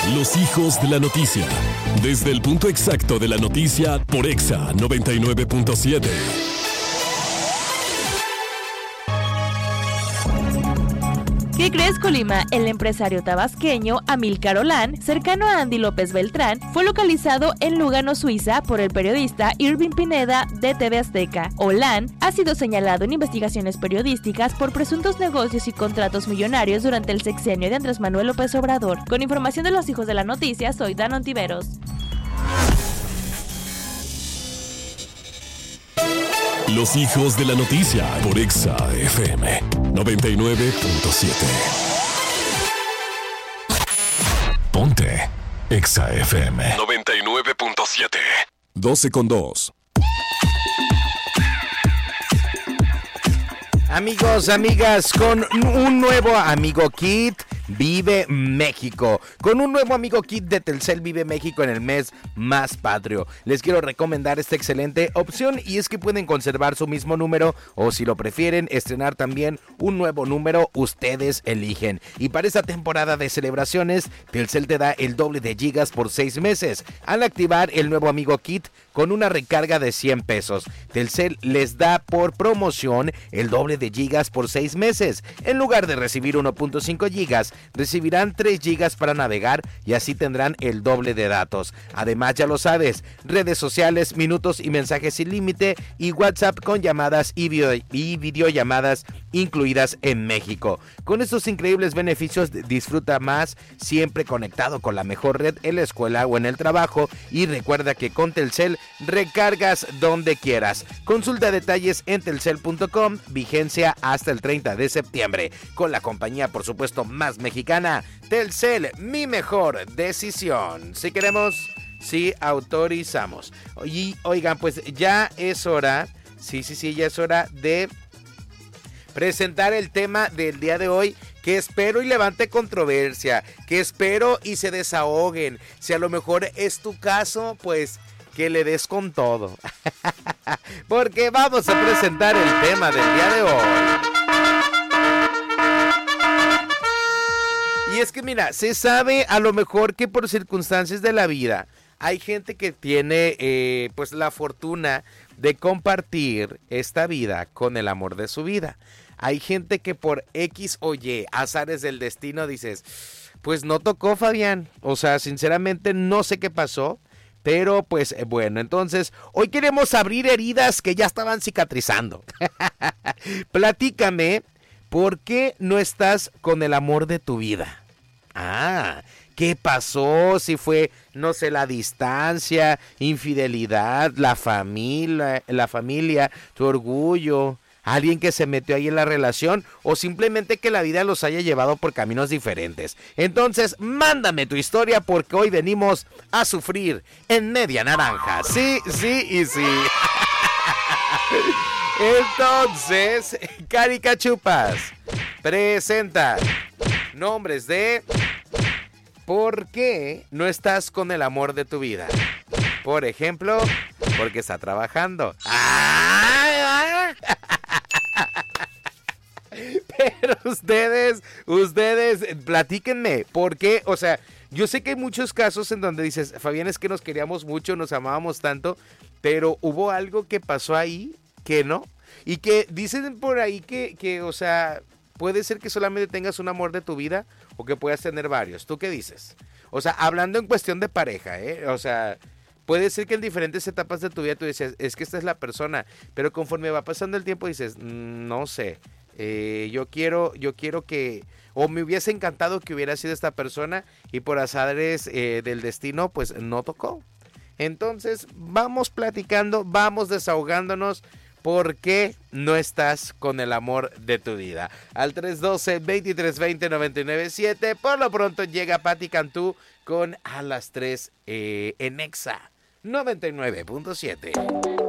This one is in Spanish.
Los hijos de la noticia. Desde el punto exacto de la noticia por Exa 99.7. ¿Qué crees, Colima? El empresario tabasqueño Amílcar Olán, cercano a Andy López Beltrán, fue localizado en Lugano, Suiza, por el periodista Irving Pineda de TV Azteca. Olán ha sido señalado en investigaciones periodísticas por presuntos negocios y contratos millonarios durante el sexenio de Andrés Manuel López Obrador. Con información de los hijos de la noticia, soy Dana Ontiveros. Los hijos de la noticia por Exa FM 99.7. Ponte Exa FM 99.7. 12:02. Amigos, amigas, con un nuevo Amigo Kit Vive México. Con un nuevo Amigo Kit de Telcel Vive México en el mes más patrio. Les quiero recomendar esta excelente opción y es que pueden conservar su mismo número o, si lo prefieren, estrenar también un nuevo número. Ustedes eligen. Y para esta temporada de celebraciones, Telcel te da el doble de gigas por 6 meses. Al activar el nuevo Amigo Kit con una recarga de 100 pesos, Telcel les da por promoción el doble de gigas por 6 meses. En lugar de recibir 1.5 gigas, recibirán 3 gigas para navegar y así tendrán el doble de datos. Además, ya lo sabes, redes sociales, minutos y mensajes sin límite y WhatsApp con llamadas y videollamadas incluidas en México. Con estos increíbles beneficios, disfruta más siempre conectado con la mejor red en la escuela o en el trabajo, y recuerda que con Telcel recargas donde quieras. Consulta detalles en telcel.com, vigencia hasta el 30 de septiembre. Con la compañía, por supuesto, más mexicana, Telcel, mi mejor decisión. Si queremos, si autorizamos. Y oigan, pues ya es hora, ya es hora de presentar el tema del día de hoy, que espero y levante controversia, que espero y se desahoguen. Si a lo mejor es tu caso, pues que le des con todo. Porque vamos a presentar el tema del día de hoy. Y es que mira, se sabe a lo mejor que por circunstancias de la vida hay gente que tiene pues la fortuna de compartir esta vida con el amor de su vida. Hay gente que por X o Y, azares del destino, dices, pues no tocó, Fabián. O sea, sinceramente no sé qué pasó, pero pues bueno, entonces hoy queremos abrir heridas que ya estaban cicatrizando. Platícame, ¿por qué no estás con el amor de tu vida? ¿Qué pasó? Si fue, no sé, la distancia, infidelidad, la familia, tu orgullo, alguien que se metió ahí en la relación, o simplemente que la vida los haya llevado por caminos diferentes. Entonces, mándame tu historia, porque hoy venimos a sufrir en media naranja. Sí y sí. Entonces, Caricachupas presenta nombres de ¿por qué no estás con el amor de tu vida? Por ejemplo, porque está trabajando. Pero ustedes, platíquenme, ¿por qué? O sea, yo sé que hay muchos casos en donde dices, Fabián, es que nos queríamos mucho, nos amábamos tanto, pero hubo algo que pasó ahí que no. Y que dicen por ahí que o sea, puede ser que solamente tengas un amor de tu vida o que puedas tener varios. ¿Tú qué dices? O sea, hablando en cuestión de pareja, O sea, puede ser que en diferentes etapas de tu vida tú dices, es que esta es la persona, pero conforme va pasando el tiempo dices, no sé, yo quiero que, o me hubiese encantado que hubiera sido esta persona y por azares del destino, pues no tocó. Entonces, vamos platicando, vamos desahogándonos. ¿Por qué no estás con el amor de tu vida? Al 312-2320-997. Por lo pronto llega Patti Cantú con A las 3 en Exa 99.7.